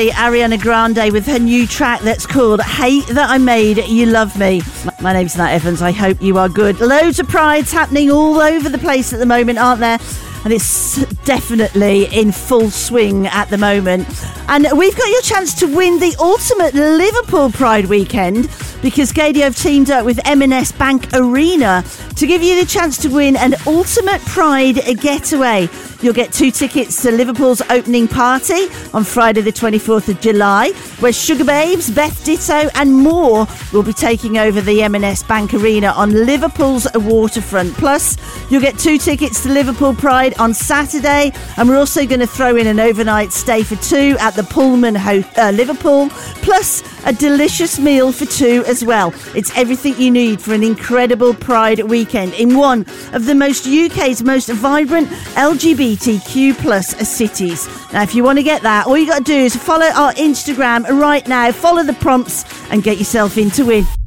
Ariana Grande with her new track that's called Hate That I Made You Love Me. My name's Nat Evans. I hope you are good. Loads of prides happening all over the place at the moment, aren't there? And it's definitely in full swing at the moment. And we've got your chance to win the ultimate Liverpool Pride weekend because Gadio have teamed up with M&S Bank Arena to give you the chance to win an ultimate Pride getaway. You'll get 2 tickets to Liverpool's opening party on Friday the 24th of July, where Sugar Babes, Beth Ditto and more will be taking over the M&S Bank Arena on Liverpool's waterfront. Plus, you'll get 2 tickets to Liverpool Pride on Saturday, and we're also going to throw in an overnight stay for 2 at the Pullman Liverpool, plus a delicious meal for 2 as well. It's everything you need for an incredible Pride weekend in one of the UK's most vibrant LGBTQ plus cities. Now, if you want to get that, all you got to do is follow our Instagram right now, follow the prompts and get yourself in to win.